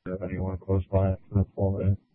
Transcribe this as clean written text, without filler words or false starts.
Have anyone close by for the full day.